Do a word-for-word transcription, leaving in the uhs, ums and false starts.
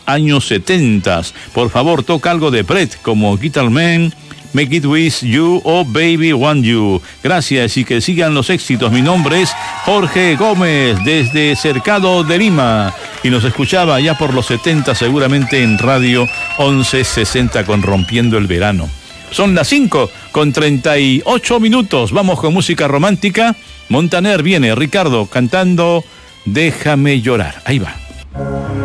años setenta. Por favor, toca algo de Pret, como Guitar Man, Make It With You o Baby Want You. Gracias y que sigan los éxitos. Mi nombre es Jorge Gómez, desde Cercado de Lima. Y nos escuchaba ya por los setenta, seguramente en Radio once sesenta con Rompiendo el Verano. Son las cinco con treinta y ocho minutos. Vamos con música romántica. Montaner viene, Ricardo cantando Déjame Llorar. Ahí va.